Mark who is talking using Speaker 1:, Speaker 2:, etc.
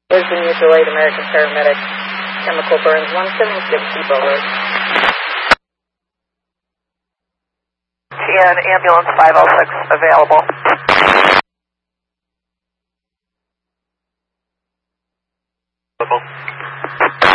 Speaker 1: Lisbon Mutual Aid American Paramedic, chemical burns 176 Depot Road.
Speaker 2: And ambulance 506 available.
Speaker 3: Available.